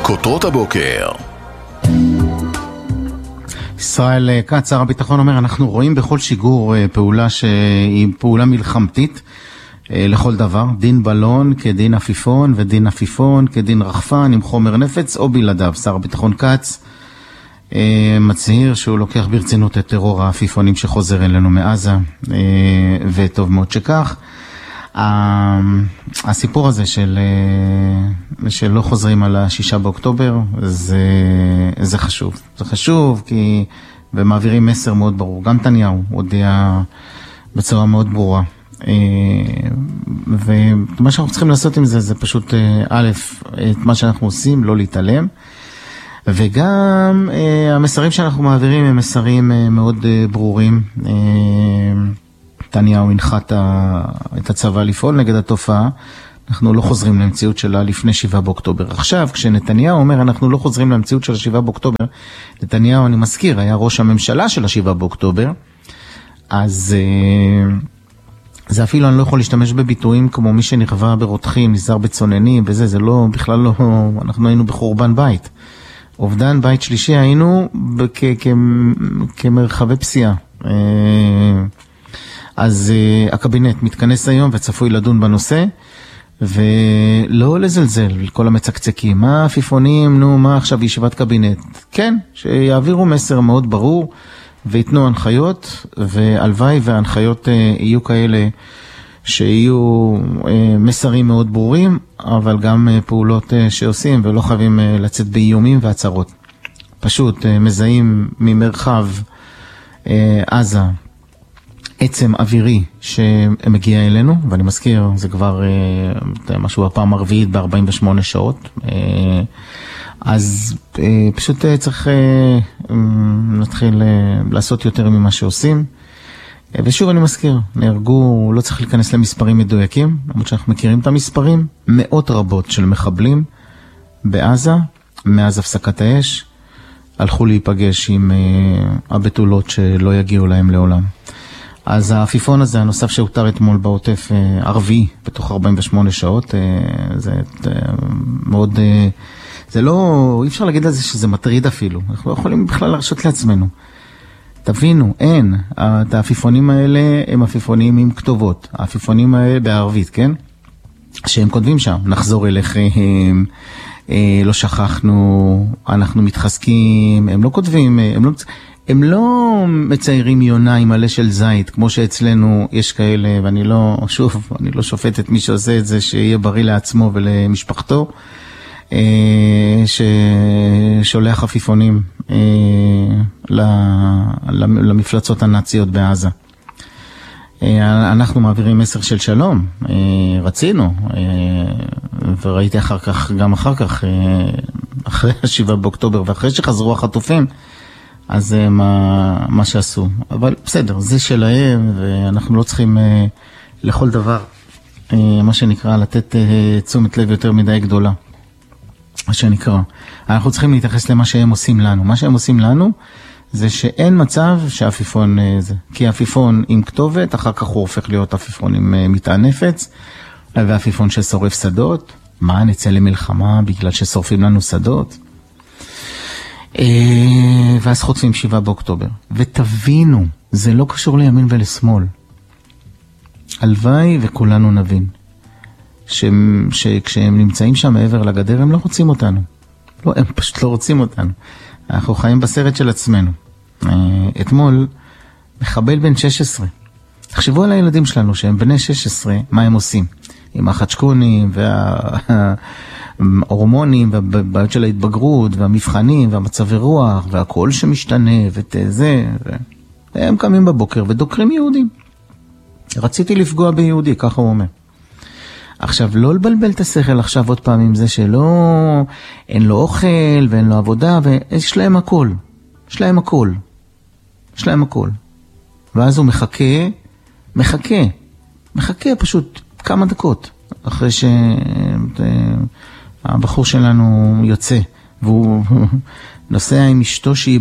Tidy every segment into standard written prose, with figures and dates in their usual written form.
כותרות הבוקר. ישראל כץ, שר הביטחון, אומר, אנחנו רואים בכל שיגור פעולה שהיא פעולה מלחמתית לכל דבר. דין בלון כדין עפיפון, ודין עפיפון כדין רחפן עם חומר נפץ או בלעדיו. שר הביטחון כץ מצהיר שהוא לוקח ברצינות את טרור העפיפונים שחוזר אלינו מעזה, וטוב מאוד שכך. הסיפור הזה של לא חוזרים על ה6 באוקטובר זה חשוב. זה חשוב כי ומעבירים מסר מאוד ברור. גם נתניהו הודיע בצורה מאוד ברורה. ומה שאנחנו צריכים לעשות עם זה זה פשוט א', את מה שאנחנו עושים, לא להתעלם. וגם המסרים שאנחנו מעבירים הם מסרים מאוד ברורים. נתניהו הנחה את הצבא לפעול נגד התופעה. אנחנו לא חוזרים למציאות שלה לפני 7 באוקטובר. עכשיו, כשנתניהו אומר אנחנו לא חוזרים למציאות של 7 באוקטובר, נתניהו, אני מזכיר, היה ראש הממשלה של 7 באוקטובר, אז זה אפילו אני לא יכול להשתמש בביטויים כמו מי שנרווה ברותחים, נזהר בצוננים וזה, זה לא, בכלל לא, אנחנו היינו בחורבן בית. אובדן בית שלישי היינו כמרחבי פסיעה. אז הקבינט מתכנס היום וצפוי לדון בנושא, ולא לזלזל כל המצקצקים. מה עפיפונים, נו, מה עכשיו ישיבת קבינט? כן, שיעבירו מסר מאוד ברור ויתנו הנחיות, והלוואי וההנחיות יהיו כאלה שיהיו מסרים מאוד ברורים, אבל גם פעולות שעושים ולא חייבים לצאת באיומים והצהרות. פשוט מזהים ממרחב עזה עצם אווירי שמגיע אלינו, ואני מזכיר, זה כבר משהו הפעם הרביעית ב-48 שעות, אז פשוט צריך להתחיל לעשות יותר ממה שעושים. ושוב אני מזכיר, נהרגו, לא צריך להיכנס למספרים מדויקים, למרות שאנחנו מכירים את המספרים, מאות רבות של מחבלים בעזה, מאז הפסקת האש, הלכו להיפגש עם הבתולות שלא יגיעו להם לעולם. אז העפיפון הזה, הנוסף שהותר אתמול בעוטף, ערבי, בתוך 48 שעות, זה מאוד, זה לא, אי אפשר להגיד על זה שזה מטריד אפילו, אנחנו לא יכולים בכלל להרשות לעצמנו. תבינו, אין, העפיפונים האלה הם עפיפונים עם כתובות, העפיפונים האלה בערבית, כן? שהם כותבים שם, נחזור אליכם, לא שכחנו, אנחנו מתחזקים, הם לא כותבים, הם לא מציירים יונה עם מלא של זית, כמו שאצלנו יש כאלה, ואני לא, שוב, אני לא שופט את מי שעושה את זה, שיהיה בריא לעצמו ולמשפחתו, ששולח עפיפונים למפלצות הנאציות בעזה. אנחנו מעבירים מסר של שלום, רצינו, וראיתי אחר כך, גם אחר כך, אחרי 7 באוקטובר, ואחרי שחזרו החטופים, אז זה מה שעשו. אבל בסדר, זה שלהם, ואנחנו לא צריכים לכל דבר, מה שנקרא, לתת תשומת לב יותר מדי גדולה. מה שנקרא. אנחנו צריכים להתייחס למה שהם עושים לנו. מה שהם עושים לנו, זה שאין מצב שעפיפון זה. כי עפיפון עם כתובת, אחר כך הוא הופך להיות עפיפון עם מטען נפץ, ועפיפון ששורף שדות. מה, נצא למלחמה בגלל ששורפים לנו שדות? ואז חוטפים 7 באוקטובר. ותבינו, זה לא קשור לימין ולשמאל. הלוואי וכולנו נבין שכשהם נמצאים שם מעבר לגדר הם לא רוצים אותנו. לא, הם פשוט לא רוצים אותנו. אנחנו חיים בסרט של עצמנו. אתמול מחבל בן 16. תחשבו על הילדים שלנו שהם בני 16, מה הם עושים? עם החדשקונים וההורמונים והבעיות של ההתבגרות והמבחנים והמצבי רוח והכל שמשתנה וזה. הם קמים בבוקר ודוקרים יהודים. רציתי לפגוע ביהודי, ככה הוא אומר. עכשיו, לא לבלבל את השכל עכשיו עוד פעם עם זה שלא, אין לו אוכל ואין לו עבודה, ויש להם הכל. יש להם הכל. יש להם הכל. ואז הוא מחכה פשוט כמה דקות, אחרי שהבחור שלנו יוצא, והוא נוסע עם אשתו שהיא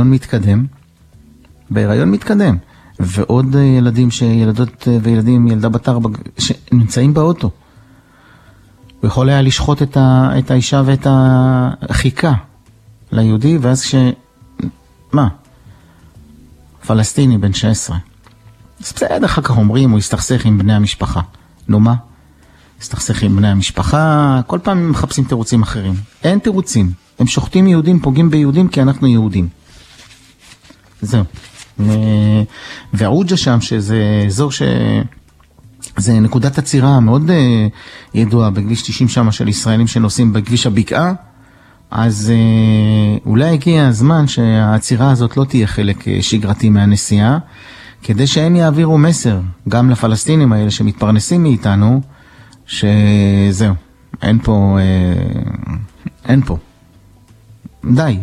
בהיריון מתקדם, ועוד ילדים ילדות וילדים, ילדה בת 4, שנמצאים באוטו. הוא יכול היה לשחוט את האישה ואת החיכה ליהודי, ואז מה? פלסטיני בן 16. אז בסדר, אחר כך אומרים, הוא יסתכסך עם בני המשפחה. נו מה? יסתכסך עם בני המשפחה, כל פעם הם מחפשים תירוצים אחרים. אין תירוצים. הם שוחטים יהודים, פוגעים ביהודים, כי אנחנו יהודים. זהו. והעוג'ה שם, שזה אזור זה נקודת עצירה מאוד ידועה בכביש 90 שם של ישראלים שנוסעים בכביש הבקעה, אז אולי הגיע הזמן שהעצירה הזאת לא תהיה חלק שגרתי מהנסיעה, כדי שהם יעבירו מסר, גם לפלסטינים האלה שמתפרנסים מאיתנו, שזהו, אין פה. די,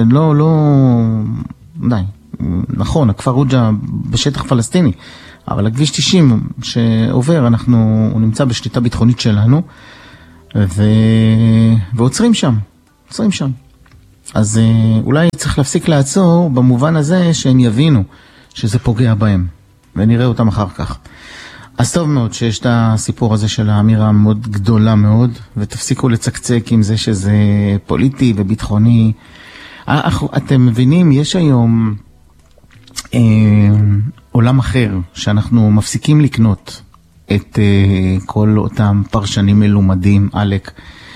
די. נכון, הכפר עוג'ה בשטח פלסטיני, אבל הכביש 90 שעובר, הוא נמצא בשליטה ביטחונית שלנו, ועוצרים שם. אז אולי צריך להפסיק לעצור במובן הזה שהם יבינו שזה פוגע בהם, ונראה אותם אחר כך. אז טוב מאוד שיש את הסיפור הזה של האמירה מאוד גדולה מאוד, ותפסיקו לצקצק עם זה שזה פוליטי וביטחוני. אתם מבינים, יש היום עולם אחר, שאנחנו מפסיקים לקנות את כל אותם פרשנים מלומדים, אלק.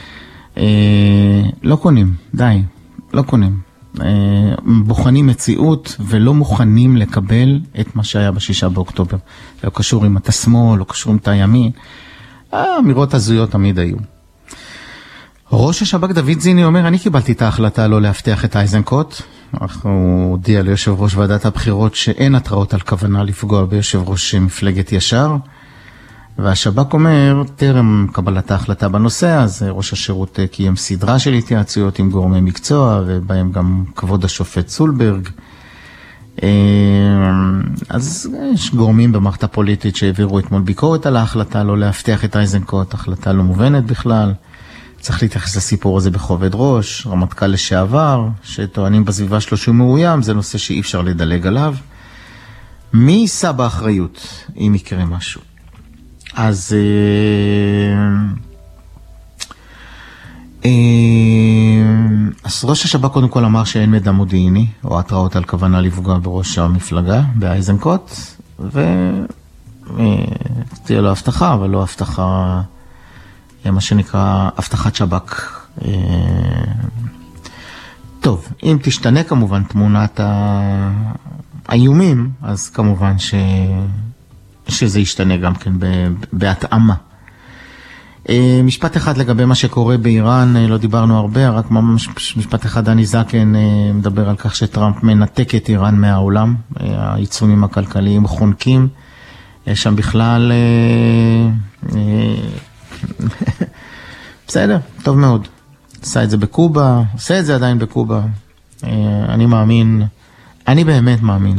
לא קונים, די, לא קונים. בוחנים מציאות ולא מוכנים לקבל את מה שהיה ב6 באוקטובר. לא קשור אם אתה שמאל, לא קשור אם אתה ימין. אמירות הזויות תמיד היו. ראש השב"כ דוד זיני אומר, אני קיבלתי את ההחלטה לא להבטיח את איזנקוט. הוא הודיע ליושב ראש ועדת הבחירות שאין התראות על כוונה לפגוע ביושב ראש מפלגת ישר. והשב"כ אומר, טרם קבלת ההחלטה בנושא, אז ראש השירות קיים סדרה של התייעצויות עם גורמי מקצוע, ובהם גם כבוד השופט סולברג. אז יש גורמים במערכת הפוליטית שהעבירו אתמול ביקורת על ההחלטה לא להבטיח את איזנקוט, החלטה לא מובנת בכלל. צריך להתייחס לסיפור הזה בכובד ראש, רמטכ"ל לשעבר, שטוענים בסביבה שלו שהוא מאוים, זה נושא שאי אפשר לדלג עליו. מי יישא באחריות אם יקרה משהו? אז ראש השב"כ קודם כל אמר שאין מידע מודיעיני, או התראות על כוונה לפגוע בראש המפלגה, באיזנקוט, תהיה לו הבטחה, אבל לא הבטחה, מה שנקרא הבטחת שב"כ. טוב, אם תשתנה כמובן תמונת האיומים, אז כמובן שזה ישתנה גם כן בהתאמה. משפט אחד לגבי מה שקורה באיראן, לא דיברנו הרבה, רק ממש משפט אחד, דני זקן מדבר על כך שטראמפ מנתק את איראן מהעולם, העיצומים הכלכליים חונקים, יש שם בכלל, בסדר, טוב מאוד, עשה את זה בקובה, עושה את זה עדיין בקובה, אני מאמין, אני באמת מאמין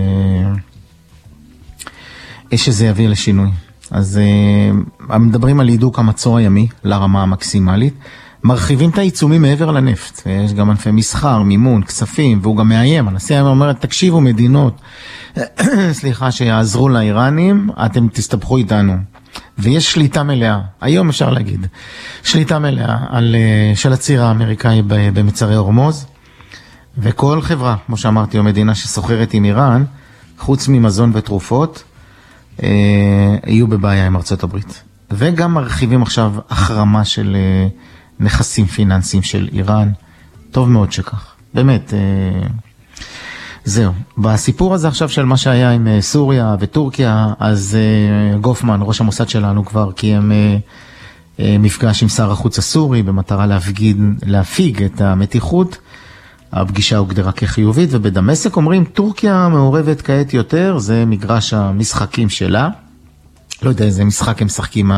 שזה יביא לשינוי. אז מדברים על הידוק המצור הימי לרמה המקסימלית, מרחיבים את העיצומים מעבר לנפט, יש גם ענפי מסחר, מימון, כספים, והוא גם מאיים, הנשיא אומר, תקשיבו מדינות, סליחה, שיעזרו לאיראנים, אתם תסתבכו איתנו. ויש שליטה מלאה, היום אפשר להגיד, שליטה מלאה של הציר האמריקאי במצרי הורמוז, וכל חברה, כמו שאמרתי, או מדינה שסוחרת עם איראן, חוץ ממזון ותרופות, יהיו בבעיה עם ארצות הברית. וגם מרחיבים עכשיו החרמה של נכסים פיננסיים של איראן. טוב מאוד שכך. באמת, זהו. בסיפור הזה עכשיו של מה שהיה עם סוריה וטורקיה, אז גופמן, ראש המוסד שלנו, כבר קיים מפגש עם שר החוץ הסורי, במטרה להפיג את המתיחות. הפגישה הוגדרה כחיובית, ובדמשק אומרים, טורקיה מעורבת כעת יותר, זה מגרש המשחקים שלה. לא יודע איזה משחק הם משחקים,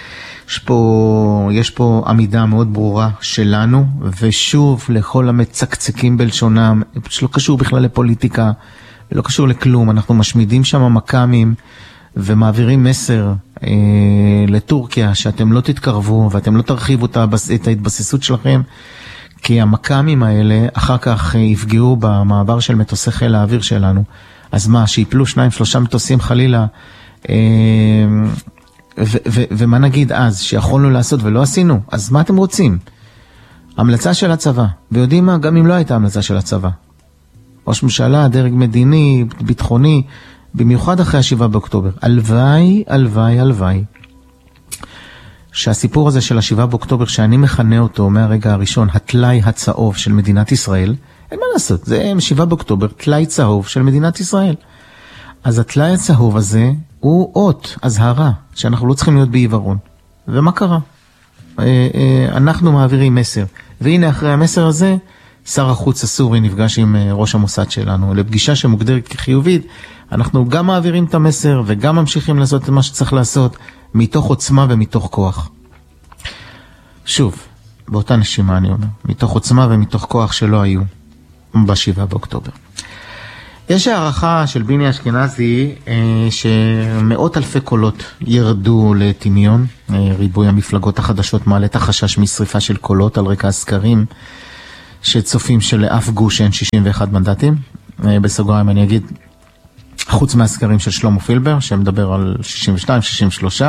יש פה עמידה מאוד ברורה שלנו, ושוב לכל המצקצקים בלשונם, שלא קשור בכלל לפוליטיקה, ולא קשור לכלום, אנחנו משמידים שם מקמים, ומעבירים מסר לטורקיה, שאתם לא תתקרבו, ואתם לא תרחיבו את ההתבססות שלכם, כי המקמים האלה אחר כך יפגעו במעבר של מטוסי חיל האוויר שלנו. אז מה, שיפלו 2-3 מטוסים חלילה ומה נגיד אז, שיכולנו לעשות ולא עשינו? אז מה אתם רוצים? המלצה של הצבא, ויודעים מה, גם אם לא הייתה המלצה של הצבא. ראש ממשלה, דרג מדיני, ביטחוני, במיוחד אחרי 7 באוקטובר. הלוואי, הלוואי, הלוואי. שהסיפור הזה של 7 באוקטובר, שאני מכנה אותו מהרגע הראשון, התלי הצהוב של מדינת ישראל, אין מה לעשות, זה 7 באוקטובר, תלי צהוב של מדינת ישראל. אז התלי הצהוב הזה הוא אות, הזהרה, שאנחנו לא צריכים להיות בעיוורון. ומה קרה? אנחנו מעבירים מסר. והנה אחרי המסר הזה, שר החוץ הסורי נפגש עם ראש המוסד שלנו, לפגישה שמוגדרת כחיובית, אנחנו גם מעבירים את המסר וגם ממשיכים לעשות את מה שצריך לעשות, מתוך עוצמה ומתוך כוח. שוב, באותה נשימה אני אומר, מתוך עוצמה ומתוך כוח שלא היו ב7 באוקטובר. יש הערכה של ביני אשכנזי שמאות אלפי קולות ירדו לטמיון, ריבוי המפלגות החדשות מעלה את החשש משריפה של קולות על רקע הסקרים שצופים שלאף גוש אין 61 מנדטים. בסוגריים אני אגיד, חוץ מהסקרים של שלמה פילבר שמדבר על 62, 63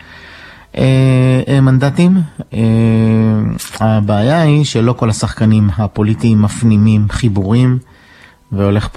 מנדטים. הבעיה היא שלא כל השחקנים הפוליטיים מפנימים חיבורים והולך